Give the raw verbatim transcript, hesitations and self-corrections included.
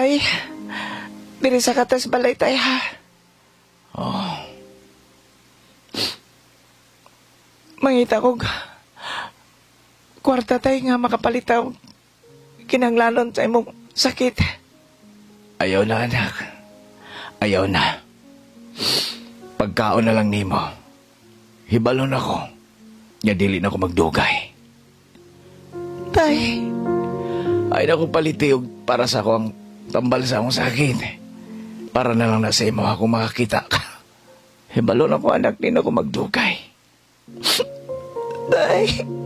Tay, diri sa katas balay tay ha. Oh, Mangita kog kwarta tay nga makapalitaw kinanglanon sa imong sakit. ayaw na anak. Ayaw na. Pagkaon na lang nimo. Hibalon ako. Nya dili na ako magdugay. Tay, Ay na ko palitiog para sa ako ang tambal sa akong sakit. Para na lang na sa imo ako makakita ka. Hibalon ako anak, di na ako magdugay. tay.